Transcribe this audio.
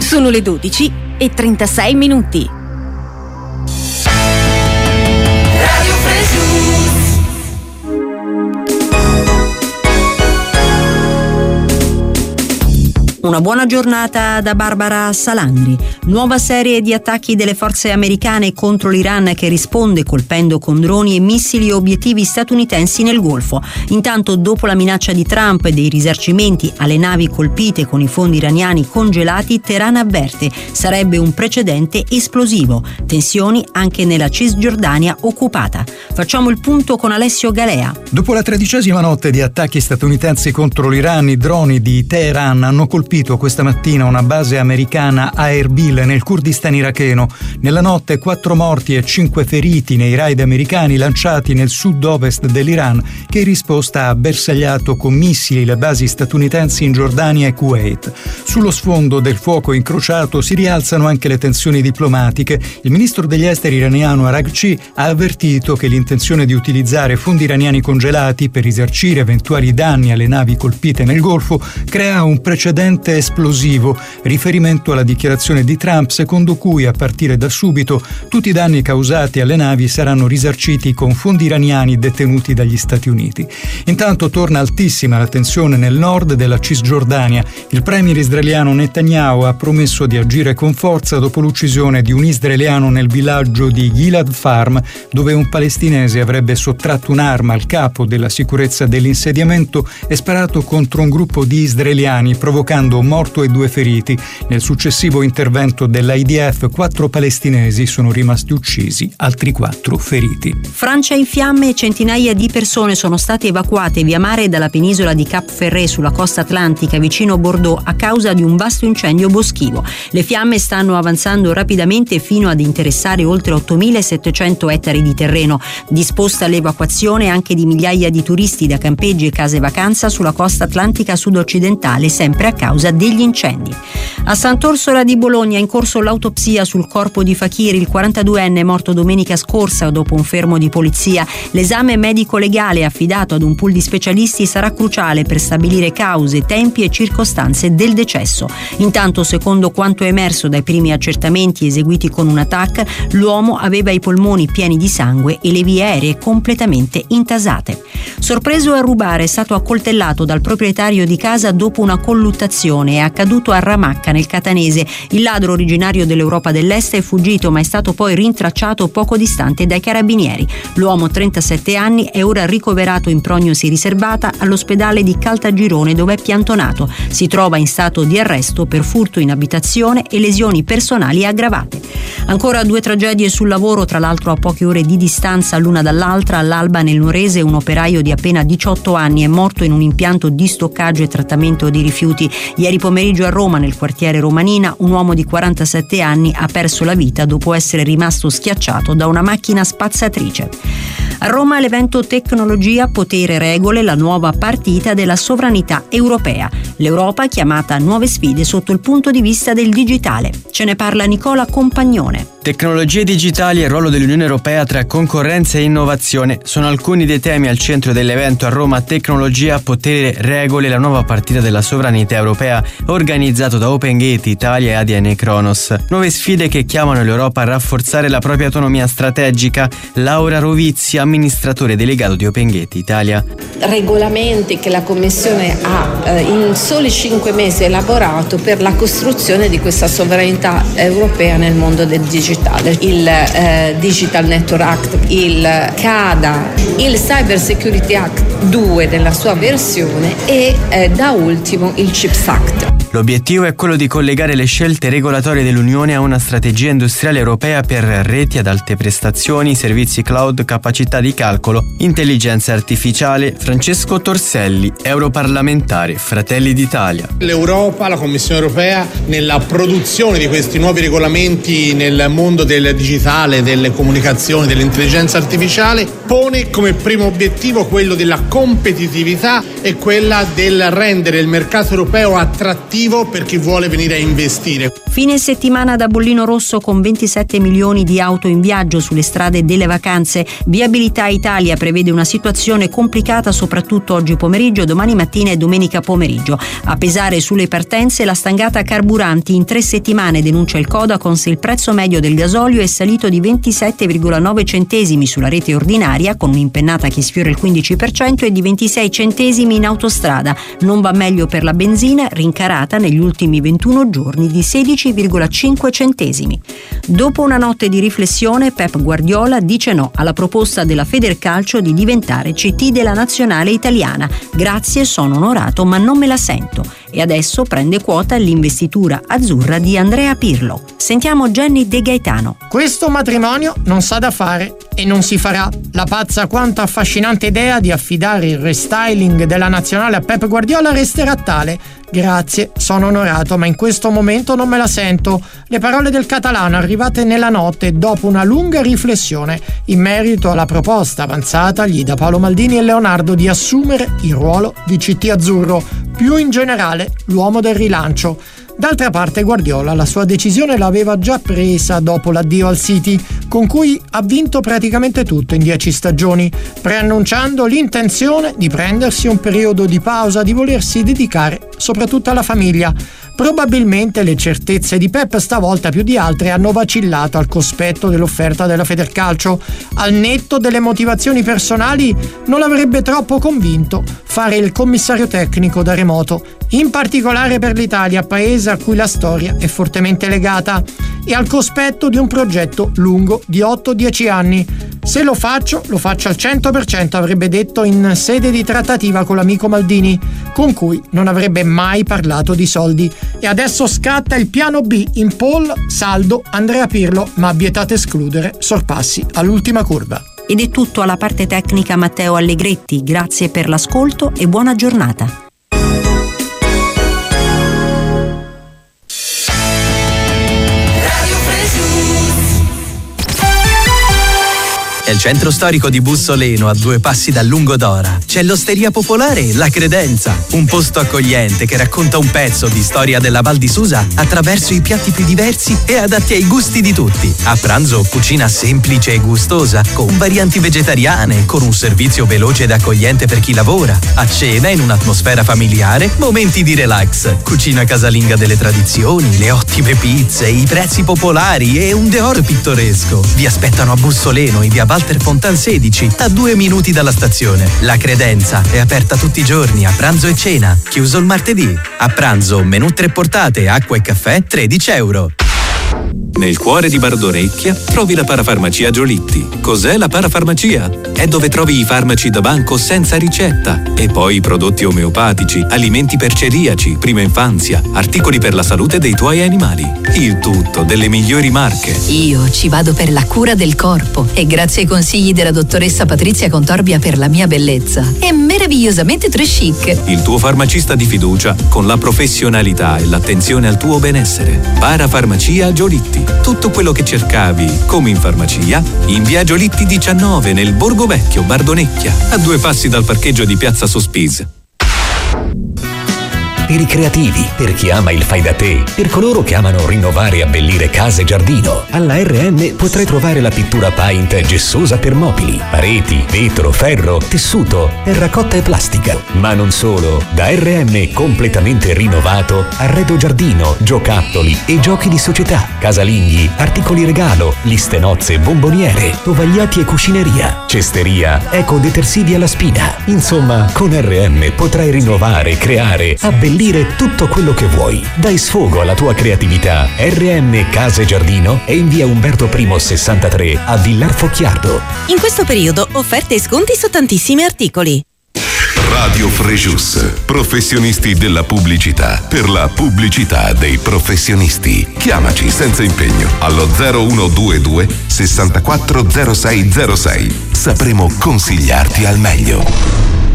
Sono le 12:36. Radio Fresh News. Una buona giornata da Barbara Salandri. Nuova serie di attacchi delle forze americane contro l'Iran che risponde colpendo con droni e missili obiettivi statunitensi nel Golfo. Intanto, dopo la minaccia di Trump e dei risarcimenti alle navi colpite con i fondi iraniani congelati, Teheran avverte: sarebbe un precedente esplosivo. Tensioni anche nella Cisgiordania occupata. Facciamo il punto con Alessio Galea. Dopo la 13ª notte di attacchi statunitensi contro l'Iran, i droni di Teheran hanno colpito questa mattina una base americana a Erbil nel Kurdistan iracheno. Nella notte 4 morti e 5 feriti nei raid americani lanciati nel sud-ovest dell'Iran, che in risposta ha bersagliato con missili le basi statunitensi in Giordania e Kuwait. Sullo sfondo del fuoco incrociato si rialzano anche le tensioni diplomatiche. Il ministro degli esteri iraniano Araghchi ha avvertito che l'intenzione di utilizzare fondi iraniani congelati per risarcire eventuali danni alle navi colpite nel Golfo crea un precedente esplosivo, riferimento alla dichiarazione di Trump secondo cui a partire da subito tutti i danni causati alle navi saranno risarciti con fondi iraniani detenuti dagli Stati Uniti. Intanto torna altissima la tensione nel nord della Cisgiordania. Il premier israeliano Netanyahu ha promesso di agire con forza dopo l'uccisione di un israeliano nel villaggio di Gilad Farm, dove un palestinese avrebbe sottratto un'arma al capo della sicurezza dell'insediamento e sparato contro un gruppo di israeliani, provocando un morto e 2 feriti. Nel successivo intervento dell'IDF 4 palestinesi sono rimasti uccisi, altri 4 feriti. Francia in fiamme e centinaia di persone sono state evacuate via mare dalla penisola di Cap Ferret sulla costa atlantica vicino Bordeaux a causa di un vasto incendio boschivo. Le fiamme stanno avanzando rapidamente fino ad interessare oltre 8.700 ettari di terreno. Disposta l'evacuazione anche di migliaia di turisti da campeggi e case vacanza sulla costa atlantica sud-occidentale, sempre a causa degli incendi. A Sant'Orsola di Bologna è in corso l'autopsia sul corpo di Fakiri, il 42enne morto domenica scorsa dopo un fermo di polizia. L'esame medico-legale affidato ad un pool di specialisti sarà cruciale per stabilire cause, tempi e circostanze del decesso. Intanto, secondo quanto è emerso dai primi accertamenti eseguiti con una TAC, l'uomo aveva i polmoni pieni di sangue e le vie aeree completamente intasate. Sorpreso a rubare, è stato accoltellato dal proprietario di casa dopo una colluttazione. È accaduto a Ramacca, nel Catanese. Il ladro, originario dell'Europa dell'Est, è fuggito ma è stato poi rintracciato poco distante dai carabinieri. L'uomo, 37 anni, è ora ricoverato in prognosi riservata all'ospedale di Caltagirone, dove è piantonato. Si trova in stato di arresto per furto in abitazione e lesioni personali aggravate. Ancora 2 tragedie sul lavoro, tra l'altro a poche ore di distanza l'una dall'altra. All'Alba, nel Nuorese, un operaio di appena 18 anni è morto in un impianto di stoccaggio e trattamento di rifiuti. Ieri pomeriggio a Roma, nel quartiere Romanina, un uomo di 47 anni ha perso la vita dopo essere rimasto schiacciato da una macchina spazzatrice. A Roma l'evento Tecnologia, Potere, Regole, la nuova partita della sovranità europea. L'Europa chiamata a nuove sfide sotto il punto di vista del digitale. Ce ne parla Nicola Compagnone. Tecnologie digitali e il ruolo dell'Unione Europea tra concorrenza e innovazione sono alcuni dei temi al centro dell'evento a Roma Tecnologia, Potere, Regole, la nuova partita della sovranità europea, organizzato da OpenGate Italia e ADN Kronos. Nuove sfide che chiamano l'Europa a rafforzare la propria autonomia strategica. Laura Rovizzi, amministratore delegato di OpenGate Italia. Regolamenti che la Commissione ha in soli 5 mesi elaborato per la costruzione di questa sovranità europea nel mondo del digitale. Il Digital Network Act, il CADA, il Cyber Security Act 2 della sua versione e da ultimo il CHIPS Act. L'obiettivo è quello di collegare le scelte regolatorie dell'Unione a una strategia industriale europea per reti ad alte prestazioni, servizi cloud, capacità di calcolo, intelligenza artificiale. Francesco Torselli, europarlamentare, Fratelli d'Italia. L'Europa, la Commissione europea, nella produzione di questi nuovi regolamenti nel mondo mondo del digitale, delle comunicazioni, dell'intelligenza artificiale, pone come primo obiettivo quello della competitività e quella del rendere il mercato europeo attrattivo per chi vuole venire a investire. Fine settimana da bollino rosso con 27 milioni di auto in viaggio sulle strade delle vacanze. Viabilità Italia prevede una situazione complicata soprattutto oggi pomeriggio, domani mattina e domenica pomeriggio. A pesare sulle partenze la stangata carburanti in 3 settimane, denuncia il Codacons. Il prezzo medio del gasolio è salito di 27,9 centesimi sulla rete ordinaria, con un'impennata che sfiora il 15%, e di 26 centesimi in autostrada. Non va meglio per la benzina, rincarata negli ultimi 21 giorni di 16,5 centesimi. Dopo una notte di riflessione, Pep Guardiola dice no alla proposta della Federcalcio di diventare CT della nazionale italiana. Grazie, sono onorato, ma non me la sento. E adesso prende quota l'investitura azzurra di Andrea Pirlo. Sentiamo Jenny De Gaetano. Questo matrimonio non sa da fare e non si farà. La pazza quanto affascinante idea di affidare il restyling della nazionale a Pep Guardiola resterà tale. Grazie, sono onorato, ma in questo momento non me la sento. Le parole del catalano arrivate nella notte dopo una lunga riflessione in merito alla proposta avanzatagli da Paolo Maldini e Leonardo di assumere il ruolo di CT azzurro, più in generale l'uomo del rilancio. D'altra parte Guardiola la sua decisione l'aveva già presa dopo l'addio al City, con cui ha vinto praticamente tutto in 10 stagioni, preannunciando l'intenzione di prendersi un periodo di pausa, di volersi dedicare soprattutto alla famiglia. Probabilmente le certezze di Pep stavolta più di altre hanno vacillato al cospetto dell'offerta della Federcalcio. Al netto delle motivazioni personali non l'avrebbe troppo convinto fare il commissario tecnico da remoto, in particolare per l'Italia, paese a cui la storia è fortemente legata, e al cospetto di un progetto lungo di 8-10 anni. Se lo faccio al 100%, avrebbe detto in sede di trattativa con l'amico Maldini, con cui non avrebbe mai parlato di soldi. E adesso scatta il piano B in pole, saldo Andrea Pirlo, ma vietato escludere sorpassi all'ultima curva. Ed è tutto alla parte tecnica Matteo Allegretti. Grazie per l'ascolto e buona giornata. Nel centro storico di Bussoleno, a 2 passi dal Lungodora, c'è l'Osteria Popolare La Credenza, un posto accogliente che racconta un pezzo di storia della Val di Susa attraverso i piatti più diversi e adatti ai gusti di tutti. A pranzo cucina semplice e gustosa, con varianti vegetariane, con un servizio veloce ed accogliente per chi lavora. A cena, in un'atmosfera familiare, momenti di relax, cucina casalinga delle tradizioni, le ottime pizze, i prezzi popolari e un decor pittoresco. Vi aspettano a Bussoleno, in via Walter Fontan 16, a 2 minuti dalla stazione. La Credenza è aperta tutti i giorni a pranzo e cena, chiuso il martedì. A pranzo menù 3 portate, acqua e caffè, €13. Nel cuore di Bardorecchia trovi la parafarmacia Giolitti. Cos'è la parafarmacia? È dove trovi i farmaci da banco senza ricetta e poi i prodotti omeopatici, alimenti per celiaci, prima infanzia, articoli per la salute dei tuoi animali. Il tutto delle migliori marche. Io ci vado per la cura del corpo e grazie ai consigli della dottoressa Patrizia Contorbia per la mia bellezza. È meravigliosamente très chic. Il tuo farmacista di fiducia con la professionalità e l'attenzione al tuo benessere. Parafarmacia Giolitti. Tutto quello che cercavi, come in farmacia, in via Giolitti 19 nel Borgo Vecchio, Bardonecchia, a 2 passi dal parcheggio di Piazza Sospis. Per i creativi, per chi ama il fai da te, per coloro che amano rinnovare e abbellire casa e giardino. Alla RM potrai trovare la pittura paint gessosa per mobili, pareti, vetro, ferro, tessuto, terracotta e plastica. Ma non solo, da RM completamente rinnovato, arredo giardino, giocattoli e giochi di società, casalinghi, articoli regalo, liste nozze, bomboniere, tovagliati e cucineria, cesteria, ecodetersivi alla spina. Insomma, con RM potrai rinnovare, creare, abbellire tutto quello che vuoi. Dai sfogo alla tua creatività. RM Casa e Giardino è in via Umberto I 63 a Villar Focchiardo. In questo periodo offerte e sconti su tantissimi articoli. Radio Frejus, professionisti della pubblicità, per la pubblicità dei professionisti. Chiamaci senza impegno allo 0122 64 0606. Sapremo consigliarti al meglio.